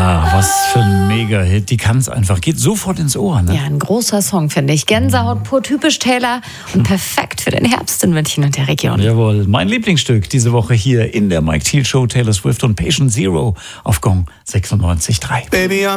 Ja, was für ein Mega-Hit. Die kann es einfach. Geht sofort ins Ohr, ne? Ja, ein großer Song, finde ich. Gänsehaut pur, typisch Taylor und perfekt für den Herbst in München und der Region. Jawohl, mein Lieblingsstück diese Woche hier in der Mike Thiel Show, Taylor Swift und Patient Zero auf Gong 96.3. Baby,